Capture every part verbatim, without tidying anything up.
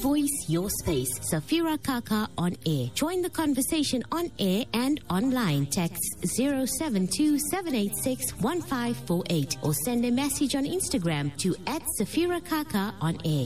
voice, your space. Safira Kaka on air. Join the conversation on air and online. Text zero seven two seven eight six one five four eight or send a message on Instagram to at Safira Kaka on air.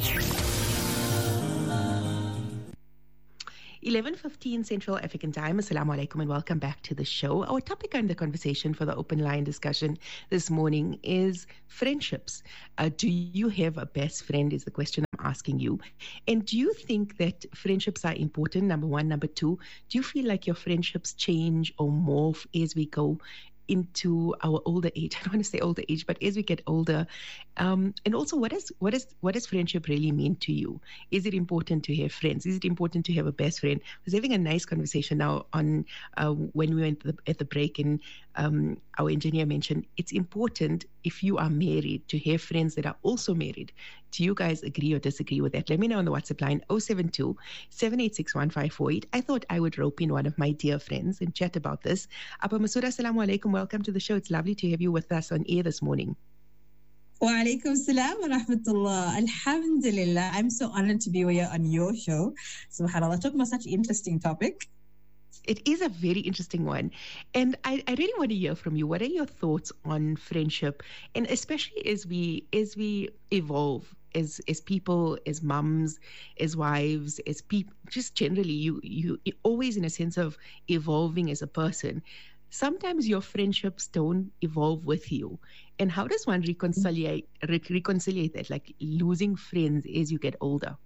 eleven fifteen Central African Time. Assalamu alaikum and welcome back to the show. Our topic on the conversation for the open line discussion this morning is friendships. Uh, do you have a best friend is the question I'm asking you. And do you think that friendships are important? Number one. Number two, do you feel like your friendships change or morph as we go into our older age? I don't want to say older age, but as we get older, um, and also what is what is what does friendship really mean to you? Is it important to have friends? Is it important to have a best friend? I was having a nice conversation now on uh, when we went at the, at the break, and um, our engineer mentioned it's important if you are married to have friends that are also married. Do you guys agree or disagree with that? Let me know on the WhatsApp line zero seven two seven eight six one five four eight. I thought I would rope in one of my dear friends and chat about this. Abba Masura, assalamu alaikum. Welcome to the show. It's lovely to have you with us on air this morning. Wa alaikum salam wa rahmatullah. Alhamdulillah. I'm so honored to be here on your show. SubhanAllah. Talking about such an interesting topic. It is a very interesting one. And I, I really want to hear from you. What are your thoughts on friendship? And especially as we as we evolve as as people, as mums, as wives, as people, just generally, you you you're always in a sense of evolving as a person. Sometimes your friendships don't evolve with you. And how does one reconcile, re- reconcile that, like losing friends as you get older?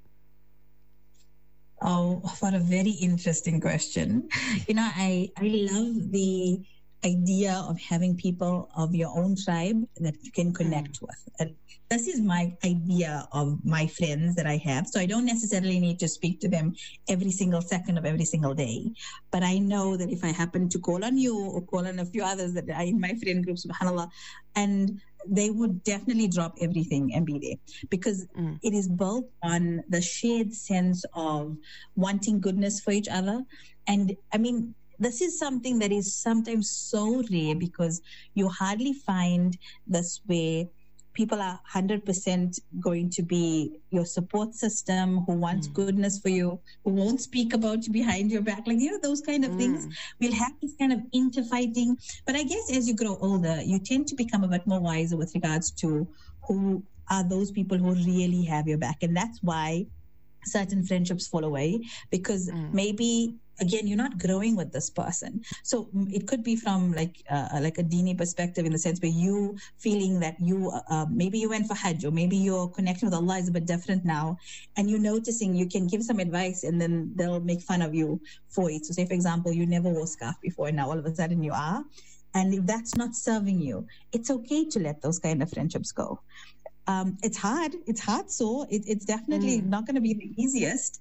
Oh, what a very interesting question. You know, I, I love the idea of having people of your own tribe that you can connect with. And this is my idea of my friends that I have. So I don't necessarily need to speak to them every single second of every single day. But I know that if I happen to call on you or call on a few others that are in my friend group, subhanAllah, and they would definitely drop everything and be there, because mm. it is built on the shared sense of wanting goodness for each other. And I mean, this is something that is sometimes so rare, because you hardly find this where people are one hundred percent going to be your support system, who wants mm. goodness for you, who won't speak about you behind your back. Like, you know, those kind of mm. things. We'll have this kind of interfighting. But I guess as you grow older, you tend to become a bit more wiser with regards to who are those people who really have your back. And that's why certain friendships fall away, because mm. maybe, again, you're not growing with this person. So it could be from like uh, like a Dini perspective, in the sense where you feeling that you, uh, maybe you went for Hajj, or maybe your connection with Allah is a bit different now, and you're noticing you can give some advice and then they'll make fun of you for it. So say, for example, you never wore scarf before and now all of a sudden you are. And if that's not serving you, it's okay to let those kind of friendships go. Um, it's hard. It's hard. So it, it's definitely mm. not going to be the easiest.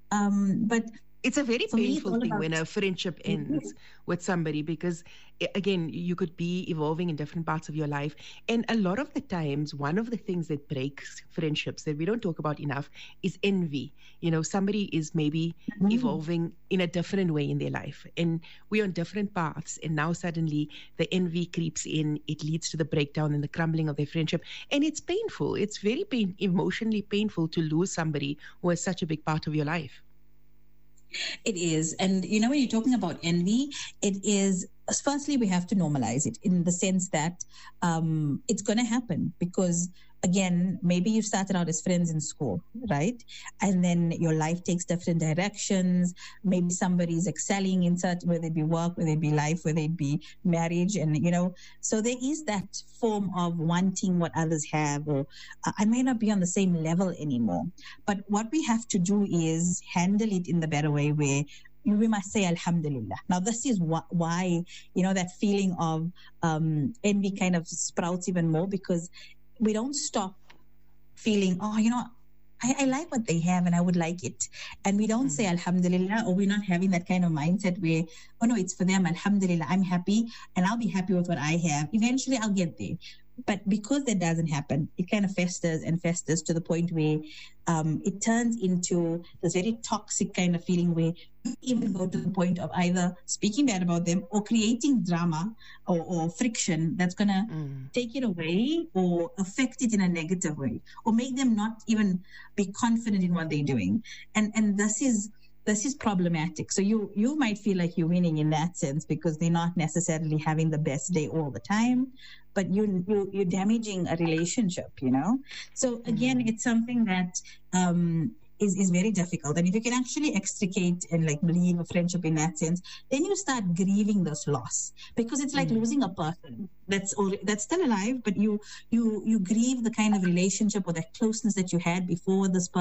Um, but it's a very painful thing when a friendship ends with somebody, because, again, you could be evolving in different parts of your life. And a lot of the times, one of the things that breaks friendships that we don't talk about enough is envy. You know, somebody is maybe mm-hmm. evolving in a different way in their life, and we're on different paths. And now suddenly the envy creeps in. It leads to the breakdown and the crumbling of their friendship. And it's painful. It's very pain, emotionally painful to lose somebody who is such a big part of your life. It is. And, you know, when you're talking about envy, it is, firstly, we have to normalize it in the sense that um, it's going to happen, because, again, maybe you started out as friends in school, right? And then your life takes different directions. Maybe somebody's excelling in certain, whether it be work, whether it be life, whether it be marriage. And, you know, so there is that form of wanting what others have, or uh, I may not be on the same level anymore. But what we have to do is handle it in the better way, where we must say Alhamdulillah. Now, this is wh- why, you know, that feeling of um, envy kind of sprouts even more, because we don't stop feeling, oh, you know, I, I like what they have and I would like it. And we don't mm-hmm. say Alhamdulillah, or we're not having that kind of mindset where, oh no, it's for them, Alhamdulillah, I'm happy and I'll be happy with what I have. Eventually I'll get there. But because that doesn't happen, it kind of festers and festers to the point where um, it turns into this very toxic kind of feeling where you even go to the point of either speaking bad about them or creating drama or, or friction that's going to mm. take it away or affect it in a negative way or make them not even be confident in what they're doing. And and this is this is problematic. So you you might feel like you're winning in that sense because they're not necessarily having the best day all the time, but you, you you're damaging a relationship, you know. So again, mm-hmm. it's something that um, is is very difficult. And if you can actually extricate and like leave a friendship in that sense, then you start grieving this loss because it's like mm-hmm. losing a person that's already, that's still alive, but you you you grieve the kind of relationship or that closeness that you had before this person.